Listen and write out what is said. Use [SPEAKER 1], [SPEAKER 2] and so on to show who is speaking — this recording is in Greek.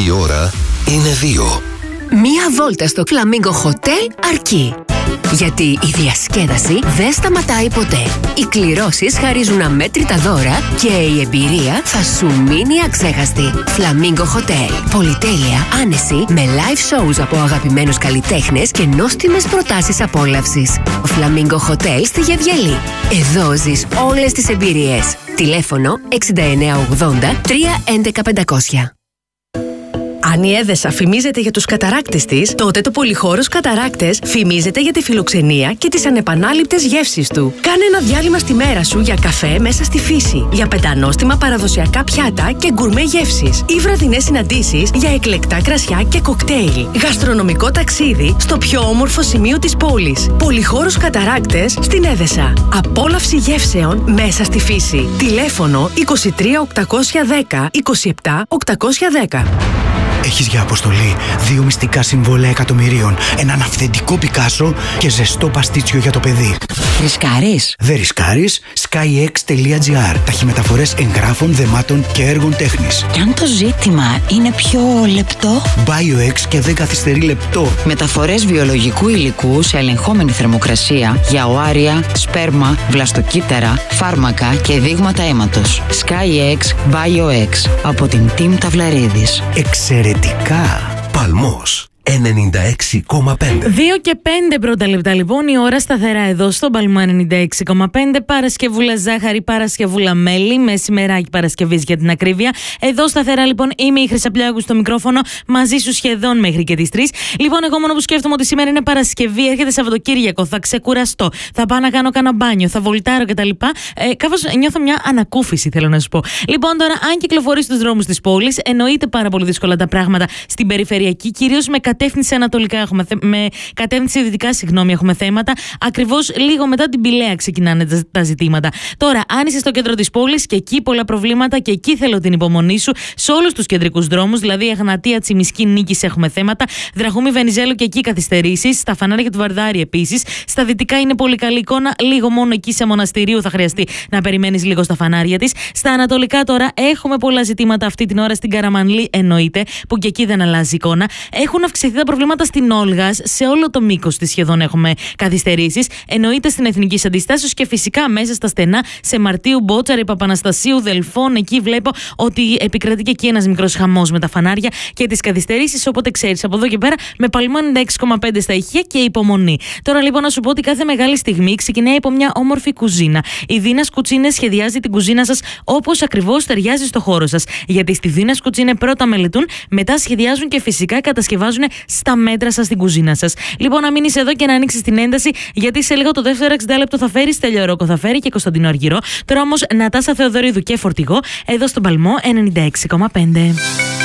[SPEAKER 1] η ώρα είναι 2.
[SPEAKER 2] Μία βόλτα στο Flamingo Hotel αρκεί. Γιατί η διασκέδαση δεν σταματάει ποτέ. Οι κληρώσεις χαρίζουν αμέτρητα δώρα και η εμπειρία θα σου μείνει αξέχαστη. Flamingo Hotel. Πολυτέλεια, άνεση, με live shows από αγαπημένους καλλιτέχνες και νόστιμες προτάσεις απόλαυσης. Flamingo Hotel στη Γευγελή. Εδώ ζεις όλες τις εμπειρίες. Τηλέφωνο 6980 311 500.
[SPEAKER 3] Αν η Έδεσα φημίζεται για τους καταράκτες της, τότε το Πολυχώρος Καταράκτες φημίζεται για τη φιλοξενία και τις ανεπανάληπτες γεύσεις του. Κάνε ένα διάλειμμα στη μέρα σου για καφέ μέσα στη φύση, για πεντανόστιμα παραδοσιακά πιάτα και γκουρμέ γεύσεις ή βραδινές συναντήσεις για εκλεκτά κρασιά και κοκτέιλ. Γαστρονομικό ταξίδι στο πιο όμορφο σημείο της πόλης. Πολυχώρος Καταράκτες στην Έδεσα. Απόλαυση γεύσεων μέσα στη φύση. Τηλέφωνο 23 810 27 810.
[SPEAKER 4] Έχεις για αποστολή 2 μυστικά συμβόλαια εκατομμυρίων, έναν αυθεντικό Πικάσο και ζεστό παστίτσιο για το παιδί.
[SPEAKER 5] Ρισκάρεις?
[SPEAKER 4] Δεν ρισκάρεις. skyx.gr. Ταχυμεταφορές εγγράφων, δεμάτων και έργων τέχνης.
[SPEAKER 5] Και αν το ζήτημα είναι πιο λεπτό?
[SPEAKER 4] BioX και δεν καθυστερεί λεπτό.
[SPEAKER 5] Μεταφορές βιολογικού υλικού σε ελεγχόμενη θερμοκρασία για οάρια, σπέρμα, βλαστοκύτταρα, φάρμακα και δείγματα αίματος. SkyX BioX από την Team Ταυλαρίδης.
[SPEAKER 4] Εξαιρετικά.
[SPEAKER 1] Παλμός 96,5.
[SPEAKER 6] 2 και 5 πρώτα λεπτά λοιπόν η ώρα, σταθερά εδώ στον Παλμό 96,5. Παρασκευούλα ζάχαρη, Παρασκευούλα μέλι, μεσημεράκι Παρασκευής για την ακρίβεια. Εδώ σταθερά λοιπόν είμαι η Χρυσαπλιάγου στο μικρόφωνο, μαζί σου σχεδόν μέχρι και τις 3. Λοιπόν, εγώ μόνο που σκέφτομαι ότι σήμερα είναι Παρασκευή, έρχεται Σαββατοκύριακο, θα ξεκουραστώ, θα πάω να κάνω κάνα μπάνιο, θα βολτάρω κτλ. Κάπως νιώθω μια ανακούφιση, θέλω να σου πω. Λοιπόν, τώρα, αν κυκλοφορείς στους δρόμους της πόλης, εννοείται πάρα πολύ δύσκολα τα πράγματα στην περιφερειακή, κυρίως με κατεύθυνση ανατολικά με κατεύθυνση δυτικά, έχουμε θέματα. Ακριβώς λίγο μετά την Πηλαία ξεκινάνε τα ζητήματα. Τώρα, αν είσαι στο κέντρο της πόλης και εκεί πολλά προβλήματα και εκεί θέλω την υπομονή σου, σε όλους τους κεντρικούς δρόμους, δηλαδή Εγνατία, Τσιμισκή, Νίκης έχουμε θέματα. Δραχούμη, Βενιζέλο και εκεί καθυστερήσεις. Στα φανάρια του Βαρδάρη επίσης. Στα δυτικά είναι πολύ καλή εικόνα. Λίγο μόνο εκεί σε Μοναστηρίου θα χρειαστεί να περιμένεις λίγο στα φανάρια της. Στα ανατολικά τώρα έχουμε πολλά ζητήματα αυτή την ώρα στην Καραμανλή, εννοείται, που και εκεί δεν αλλάζει εικόνα. Έχουν αυξηθεί τα προβλήματα στην Όλγας, σε όλο το μήκος της σχεδόν έχουμε καθυστερήσεις. Εννοείται στην Εθνικής Αντιστάσεως και φυσικά μέσα στα στενά σε Μαρτίου, Μπότσαρη, Παπαναστασίου, Δελφών. Εκεί βλέπω ότι επικρατεί και εκεί ένας μικρός χαμός με τα φανάρια και τις καθυστερήσεις. Οπότε ξέρεις, από εδώ και πέρα με Παλμό 96,5 στα ηχεία και υπομονή. Τώρα λοιπόν να σου πω ότι κάθε μεγάλη στιγμή ξεκινάει από μια όμορφη κουζίνα. Η Δίνας Κουτσίνες σχεδιάζει την κουζίνα σας όπως ακριβώς ταιριάζει στο χώρο σας. Γιατί στη Δίνας Κουτσίνες πρώτα μελετούν, μετά σχεδιάζουν και φυσικά κατασκευάζουν στα μέτρα σας στην κουζίνα σας. Λοιπόν, να μείνεις εδώ και να ανοίξεις την ένταση, γιατί σε λίγο το δεύτερο 60 λεπτό θα φέρει Στέλιο Ρόκο, θα φέρει και Κωνσταντίνο Αργυρό. Τώρα όμως Νατάσα Θεοδωρίδου και Φορτηγό εδώ στον Παλμό 96,5.